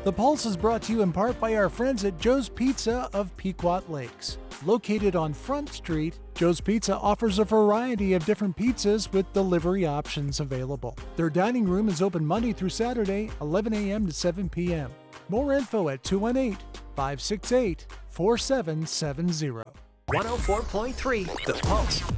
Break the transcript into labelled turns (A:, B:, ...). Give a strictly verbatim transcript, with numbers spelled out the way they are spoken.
A: The Pulse is brought to you in part by our friends at Joe's Pizza of Pequot Lakes. Located on Front Street, Joe's Pizza offers a variety of different pizzas with delivery options available. Their dining room is open Monday through Saturday, eleven a.m. to seven p.m. More info at two one eight, five six eight, four seven seven zero.
B: one oh four point three The Pulse.